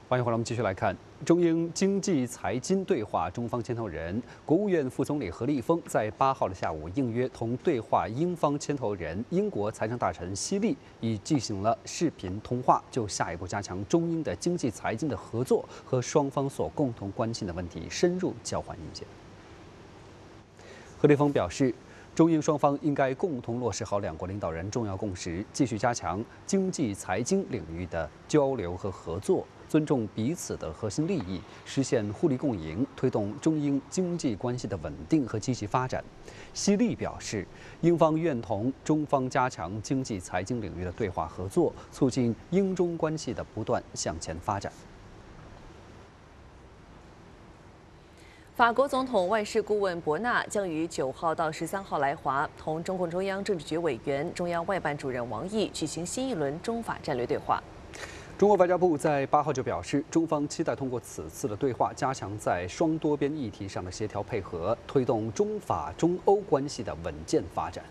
欢迎回来，我们继续来看中英经济财经对话中方牵头人、国务院副总理何立峰在8号的下午应约同对话英方牵头人、英国财政大臣希利已进行了视频通话，就下一步加强中英的经济财经的合作和双方所共同关心的问题深入交换意见。何立峰表示，中英双方应该共同落实好两国领导人重要共识，继续加强经济财经领域的交流和合作，尊重彼此的核心利益，实现互利共赢，推动中英经济关系的稳定和积极发展。希利表示，英方愿同中方加强经济财经领域的对话合作，促进英中关系的不断向前发展。 法国总统外事顾问博纳将于9号到13号来华，同中共中央政治局委员、中央外办主任王毅举行新一轮中法战略对话。 中国外交部在8号就表示，中方期待通过此次的对话，加强在双多边议题上的协调配合，推动中法、中欧关系的稳健发展。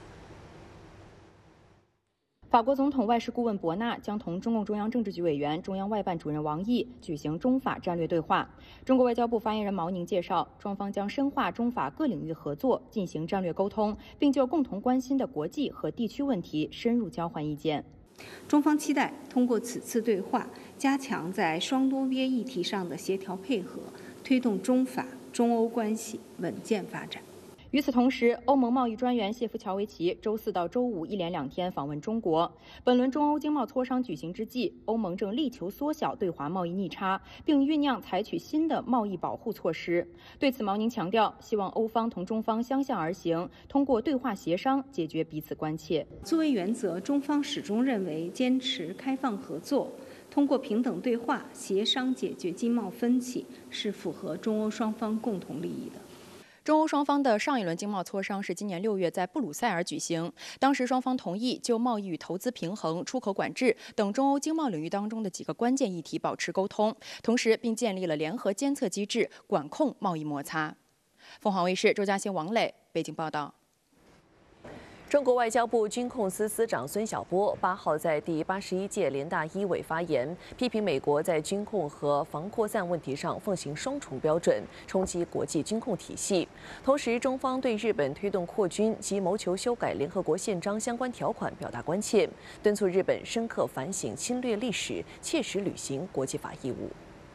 法国总统外事顾问博纳将同中共中央政治局委员、中央外办主任王毅举行中法战略对话。中国外交部发言人毛宁介绍，双方将深化中法各领域合作，进行战略沟通，并就共同关心的国际和地区问题深入交换意见。 中方期待通过此次对话，加强在双多边议题上的协调配合，推动中法、中欧关系稳健发展。 与此同时，欧盟贸易专员谢夫乔维奇周4到周5一连2天访问中国。本轮中欧经贸磋商举行之际，欧盟正力求缩小对华贸易逆差，并酝酿采取新的贸易保护措施。对此，毛宁强调，希望欧方同中方相向而行，通过对话协商解决彼此关切。 作为原则，中方始终认为坚持开放合作，通过平等对话协商解决经贸分歧，是符合中欧双方共同利益的。 中欧双方的上一轮经贸磋商是今年6月在布鲁塞尔举行，当时双方同意就贸易与投资平衡、出口管制等中欧经贸领域当中的几个关键议题保持沟通，同时并建立了联合监测机制，管控贸易摩擦。凤凰卫视周嘉欣、王磊北京报道。 中国外交部军控司司长孙晓波8号在第81届联大一委发言，批评美国在军控和防扩散问题上奉行双重标准，冲击国际军控体系。同时，中方对日本推动扩军及谋求修改联合国宪章相关条款表达关切，敦促日本深刻反省侵略历史，切实履行国际法义务。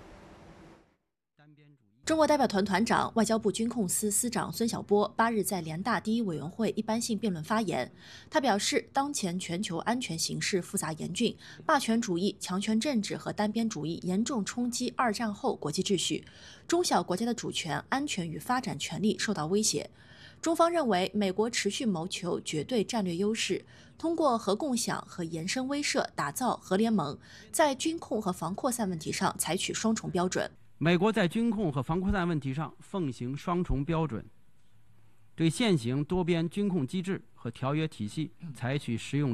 中国代表团团长、外交部军控司司长孙晓波8日在联大第一委员会一般性辩论发言。他表示，当前全球安全形势复杂严峻，霸权主义、强权政治和单边主义严重冲击2战后国际秩序，中小国家的主权、安全与发展权利受到威胁。中方认为，美国持续谋求绝对战略优势，通过核共享和延伸威慑打造核联盟，在军控和防扩散问题上采取双重标准。 美国在军控和防扩散问题上奉行双重标准，对现行多边军控机制和条约体系采取实用